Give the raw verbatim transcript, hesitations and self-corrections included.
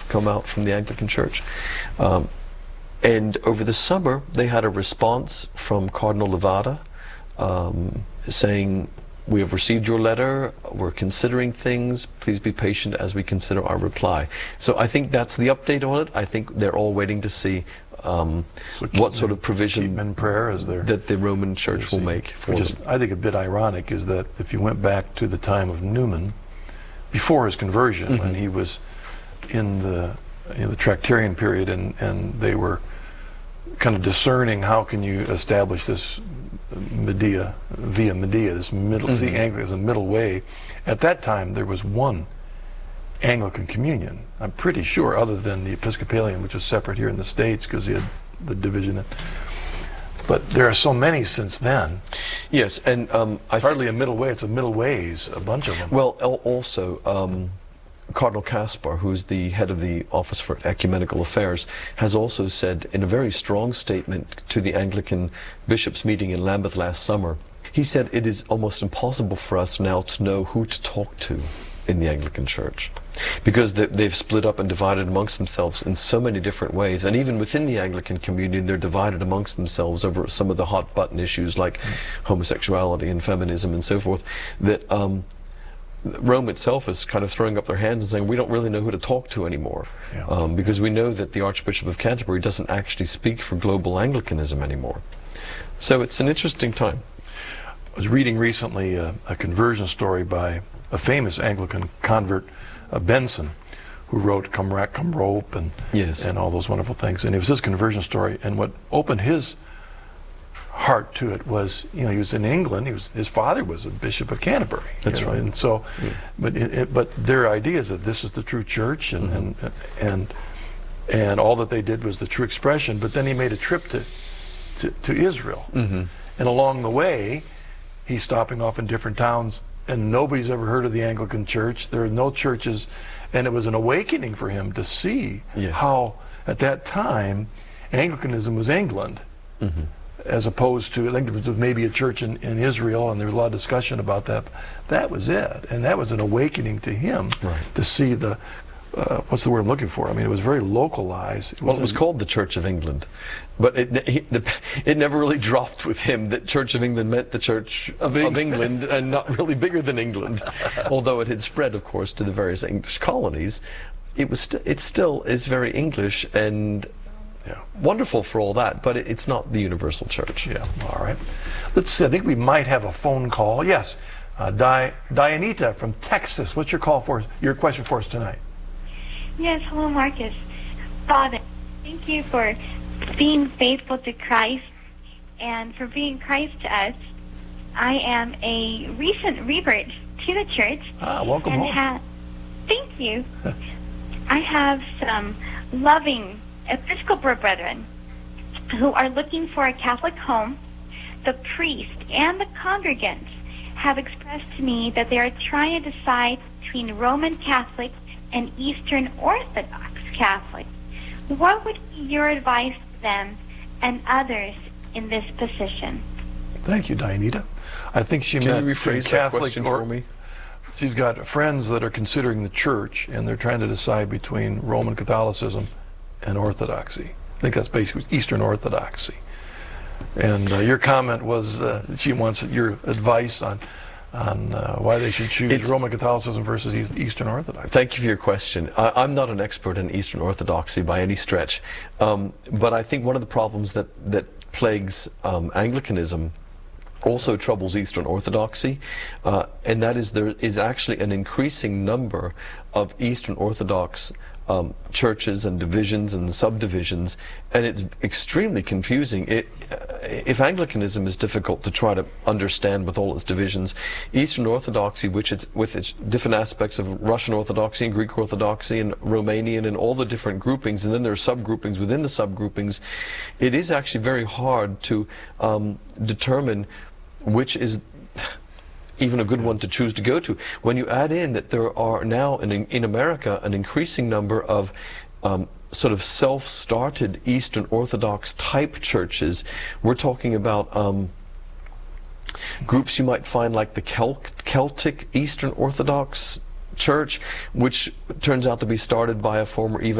come out from the Anglican Church. Um, and over the summer, they had a response from Cardinal Levada um, saying, "We have received your letter, we're considering things, please be patient as we consider our reply." So I think that's the update on it. I think they're all waiting to see um, so what sort of provision in prayer as that the Roman Church will make for Which is, them. I think, a bit ironic is that if you went back to the time of Newman, before his conversion, mm-hmm. when he was in the, you know, the Tractarian period, and, and they were kind of discerning how can you establish this Medea, via Medea, this middle, mm-hmm. see, Anglican is a middle way. At that time, there was one Anglican communion, I'm pretty sure, other than the Episcopalian, which was separate here in the States because he had the division. But there are so many since then. Yes, and um, I it's hardly a middle way, it's a middle ways, a bunch of them. Well, also, um, Cardinal Caspar, who's the head of the Office for Ecumenical Affairs, has also said in a very strong statement to the Anglican bishops' meeting in Lambeth last summer, he said it is almost impossible for us now to know who to talk to in the Anglican Church, because they've split up and divided amongst themselves in so many different ways. And even within the Anglican communion, they're divided amongst themselves over some of the hot button issues like mm. homosexuality and feminism and so forth, that um, Rome itself is kind of throwing up their hands and saying, we don't really know who to talk to anymore. Yeah. Um, because we know that the Archbishop of Canterbury doesn't actually speak for global Anglicanism anymore. So it's an interesting time. I was reading recently a, a conversion story by a famous Anglican convert, uh, Benson, who wrote Come Rack, Come Rope, and, yes. and all those wonderful things. And it was his conversion story. And what opened his heart to it was, you know, he was in England. He was his father was a bishop of Canterbury. That's right. Know, and so, yeah. but it, it, but their idea is that this is the true church, and mm-hmm. and and and all that they did was the true expression. But then he made a trip to to, to Israel, mm-hmm. and along the way, he's stopping off in different towns. And nobody's ever heard of the Anglican Church. There are no churches. And it was an awakening for him to see yes. how, at that time, Anglicanism was England, mm-hmm. as opposed to, I think there was maybe a church in, in Israel, and there was a lot of discussion about that. That was it. And that was an awakening to him, right. to see the, uh, what's the word I'm looking for? I mean, it was very localized. It well, it was called the Church of England, but it he, the, it never really dropped with him that Church of England meant the Church of, of England and not really bigger than England. Although it had spread, of course, to the various English colonies, it was st it still is very English and yeah. wonderful for all that, but it, it's not the universal church. Yeah, all right. Let's see, I think we might have a phone call. Yes, uh, Di Dianita from Texas. What's your call for, your question for us tonight? Yes, hello, Marcus. Father, thank you for being faithful to Christ and for being Christ to us. I am a recent revert to the church. Ah, welcome and home. Ha thank you. I have some loving Episcopal brethren who are looking for a Catholic home. The priest and the congregants have expressed to me that they are trying to decide between Roman Catholic and Eastern Orthodox Catholic. What would be your advice to them and others in this position? Thank you, Dianita. I think she Can meant you rephrase Catholic that question or, for me? She's got friends that are considering the church, and they're trying to decide between Roman Catholicism and Orthodoxy. I think that's basically Eastern Orthodoxy. And uh, your comment was uh, she wants your advice on on uh, why they should choose it's, Roman Catholicism versus Eastern Orthodoxy. Thank you for your question. I, I'm not an expert in Eastern Orthodoxy by any stretch, um, but I think one of the problems that, that plagues um, Anglicanism also troubles Eastern Orthodoxy, uh, and that is there is actually an increasing number of Eastern Orthodox Um, churches and divisions and subdivisions, and it's extremely confusing. It, uh, if Anglicanism is difficult to try to understand with all its divisions, Eastern Orthodoxy, which it's with its different aspects of Russian Orthodoxy and Greek Orthodoxy and Romanian and all the different groupings, and then there are subgroupings within the subgroupings, it is actually very hard to um, determine which is even a good one to choose to go to. When you add in that there are now in, in America an increasing number of um, sort of self-started Eastern Orthodox type churches, we're talking about um, groups you might find like the Celt Celtic Eastern Orthodox Church, which turns out to be started by a former even